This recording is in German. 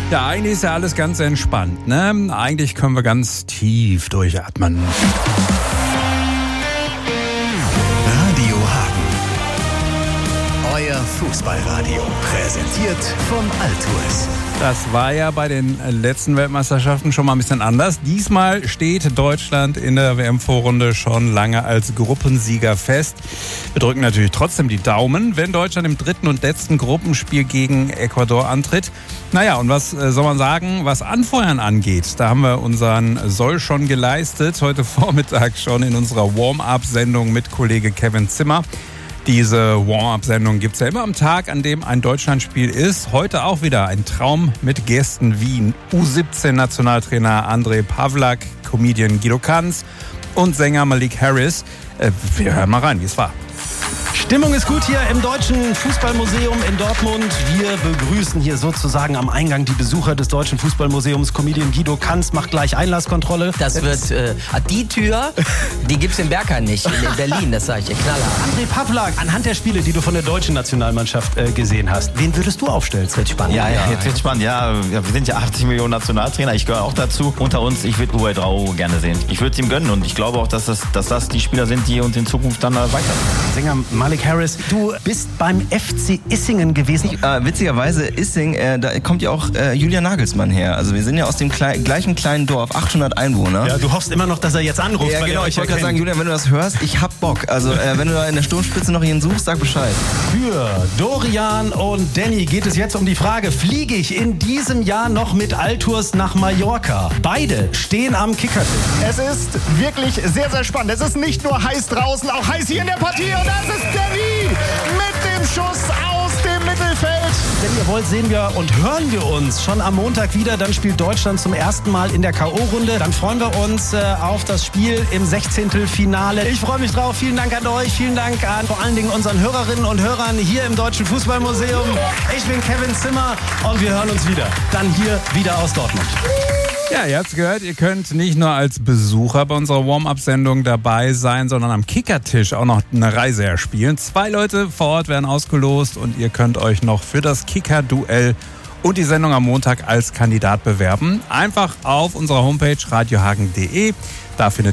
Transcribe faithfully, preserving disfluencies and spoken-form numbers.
Ja, eigentlich ist ja alles ganz entspannt, ne? Eigentlich können wir ganz tief durchatmen. Radio Hagen. Euer Fußballradio. Präsentiert von Altours. Das war ja bei den letzten Weltmeisterschaften schon mal ein bisschen anders. Diesmal steht Deutschland in der W M-Vorrunde schon lange als Gruppensieger fest. Wir drücken natürlich trotzdem die Daumen, wenn Deutschland im dritten und letzten Gruppenspiel gegen Ecuador antritt. Naja, und was soll man sagen, was Anfeuern angeht? Da haben wir unseren Soll schon geleistet. Heute Vormittag schon in unserer Warm-up-Sendung mit Kollege Kevin Zimmer. Diese Warm-up-Sendung gibt es ja immer am Tag, an dem ein Deutschlandspiel ist. Heute auch wieder ein Traum mit Gästen wie U siebzehn Nationaltrainer Andrej Pavlak, Comedian Guido Kanz und Sänger Malik Harris. Wir hören mal rein, wie es war. Stimmung ist gut hier im Deutschen Fußballmuseum in Dortmund. Wir begrüßen hier sozusagen am Eingang die Besucher des Deutschen Fußballmuseums. Comedian Guido Kanz macht gleich Einlasskontrolle. Das wird, äh, die Tür, die gibt's in Bergheim nicht, in Berlin, das sage ich dir knaller. Andrej Pavlak, anhand der Spiele, die du von der deutschen Nationalmannschaft äh, gesehen hast, wen würdest du aufstellen? Das wird spannend. Ja, ja, jetzt wird spannend. Ja, wir sind ja achtzig Millionen Nationaltrainer, ich gehöre auch dazu. Unter uns, ich würde Uwe Drau gerne sehen. Ich würde es ihm gönnen und ich glaube auch, dass das, dass das die Spieler sind, die uns in Zukunft dann äh, weiter. Sänger Malik Harris, du bist beim F C Issingen gewesen. Äh, witzigerweise, Issing, äh, da kommt ja auch äh, Julian Nagelsmann her. Also wir sind ja aus dem klei- gleichen kleinen Dorf, achthundert Einwohner. Ja, du hoffst immer noch, dass er jetzt anruft. Ja, genau, ich wollte gerade sagen, Julian, wenn du das hörst, ich hab Bock. Also äh, wenn du da in der Sturmspitze noch ihn suchst, sag Bescheid. Für Dorian und Danny geht es jetzt um die Frage, fliege ich in diesem Jahr noch mit Altours nach Mallorca? Beide stehen am Kickertisch. Es ist wirklich sehr, sehr spannend. Es ist nicht nur heiß draußen, auch heiß hier in der Partie. Und das ist Danny mit dem Schuss aus dem Mittelfeld. Wenn ihr wollt, sehen wir und hören wir uns schon am Montag wieder. Dann spielt Deutschland zum ersten Mal in der K O-Runde. Dann freuen wir uns äh, auf das Spiel im Sechzehntelfinale. Ich freue mich drauf. Vielen Dank an euch. Vielen Dank an vor allen Dingen unseren Hörerinnen und Hörern hier im Deutschen Fußballmuseum. Ich bin Kevin Zimmer und wir hören uns wieder. Dann hier wieder aus Dortmund. Ja, ihr habt's gehört, ihr könnt nicht nur als Besucher bei unserer Warm-up-Sendung dabei sein, sondern am Kickertisch auch noch eine Reise erspielen. Zwei Leute vor Ort werden ausgelost und ihr könnt euch noch für das Kicker-Duell und die Sendung am Montag als Kandidat bewerben. Einfach auf unserer Homepage radiohagen punkt de. Da findet